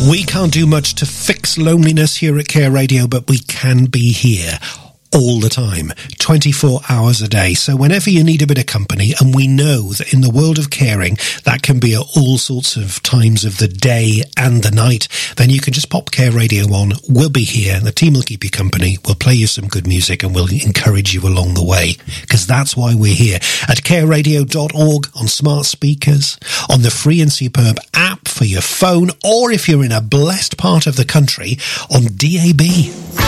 We can't do much to fix loneliness here at Care Radio, but we can be here all the time, 24 hours a day. So whenever you need a bit of company, and we know that in the world of caring, that can be at all sorts of times of the day and the night, then you can just pop Care Radio on. We'll be here. The team will keep you company. We'll play you some good music and we'll encourage you along the way, because that's why we're here at careradio.org, on smart speakers, on the free and superb app for your phone, or if you're in a blessed part of the country, on DAB.